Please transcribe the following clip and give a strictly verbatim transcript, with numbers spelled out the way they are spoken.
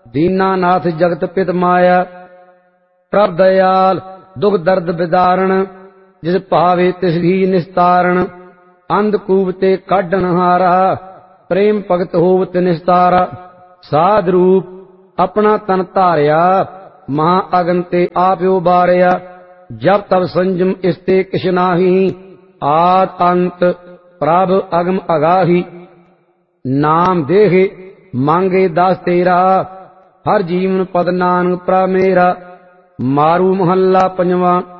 दीनानाथ जगत पित माया। प्रभ दयाल दुख दर्द बिदारण, जिस भावे तिस ही निस्तारण। अंधकूप ते काढन हारा, प्रेम भगत होवत निस्तारा। साध रूप अपना तन धारिया, महा अगन ते आप उबारिया। जब तब संजम इसते किश नाही, आद अंत प्रभ अगम अगाही। नाम देहे मांगे दास तेरा, हर जीवन पद नानक प्रभ मेरा। मारू महला पंजवा।